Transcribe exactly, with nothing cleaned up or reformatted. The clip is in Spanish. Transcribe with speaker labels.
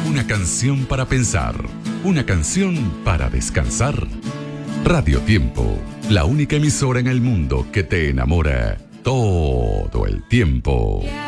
Speaker 1: Una canción para pensar, una canción para descansar. Radio Tiempo, la única emisora en el mundo que te enamora todo el tiempo.